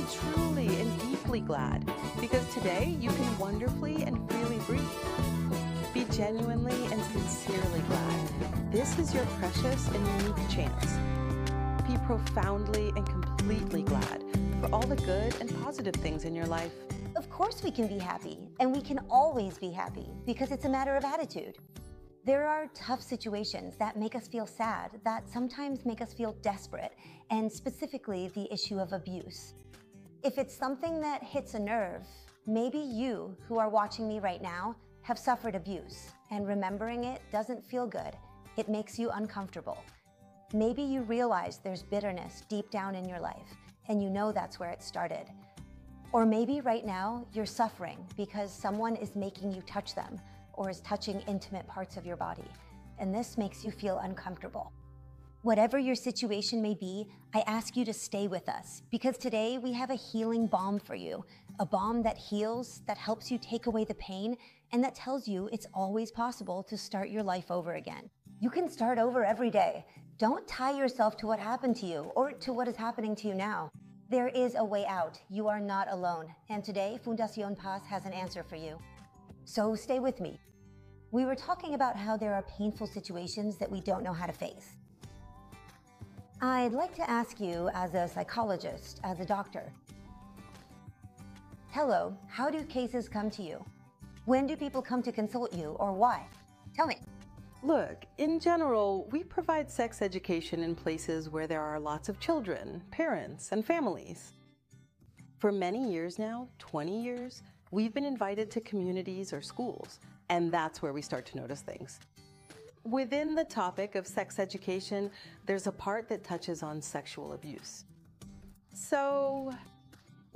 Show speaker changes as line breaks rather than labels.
truly and deeply glad because today you can wonderfully and freely breathe. Be genuinely and sincerely glad. This is your precious and unique chance. Be profoundly and completely glad for all the good and positive things in your life.
Of course we can be happy, and we can always be happy because it's a matter of attitude. There are tough situations that make us feel sad, that sometimes make us feel desperate, and specifically the issue of abuse. If it's something that hits a nerve, maybe you, who are watching me right now, have suffered abuse, and remembering it doesn't feel good. It makes you uncomfortable. Maybe you realize there's bitterness deep down in your life, and you know that's where it started. Or maybe right now you're suffering because someone is making you touch them, or is touching intimate parts of your body, and this makes you feel uncomfortable. Whatever your situation may be, I ask you to stay with us because today we have a healing balm for you, a balm that heals, that helps you take away the pain, and that tells you it's always possible to start your life over again. You can start over every day. Don't tie yourself to what happened to you or to what is happening to you now. There is a way out. You are not alone, and today Fundación Paz has an answer for you. So stay with me. We were talking about how there are painful situations that we don't know how to face. I'd like to ask you, as a psychologist, as a doctor, hello, how do cases come to you? When do people come to consult you, or why? Tell me.
Look, in general, we provide sex education in places where there are lots of children, parents, and families. For many years now, 20 years, we've been invited to communities or schools, and that's where we start to notice things. Within the topic of sex education, there's a part that touches on sexual abuse. So